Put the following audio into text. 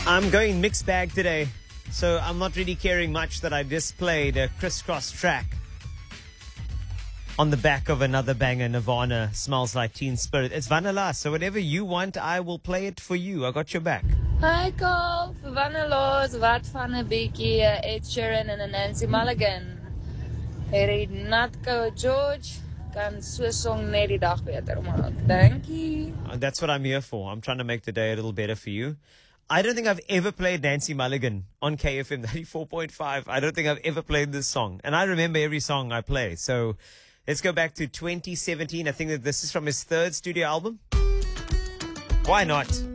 I'm going mixed bag today, so I'm not really caring much that I just played a crisscross track on the back of another banger, Nirvana, Smells Like Teen Spirit. It's Vanilla, so whatever you want, I will play it for you. I got your back. Hi Carl, vir Vanillas, wat van 'n bietjie Ed Sheeran en 'n Nancy Mulligan. Hierdie Natko George kan so song net die dag beter maak. Dankie. That's what I'm here for. I'm trying to make the day a little better for you. I don't think I've ever played Nancy Mulligan on KFM 94.5. I don't think I've ever played this song. And I remember every song I play. So let's go back to 2017. I think that this is from his third studio album. Why not?